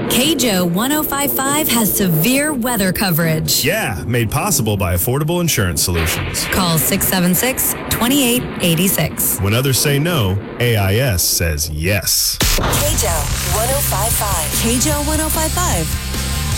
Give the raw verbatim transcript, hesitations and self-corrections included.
K J O one oh five point five has severe weather coverage. Yeah, made possible by Affordable Insurance Solutions. Call six seven six, two eight eight six. When others say no, A I S says yes. K J O one oh five point five. K J O one oh five point five.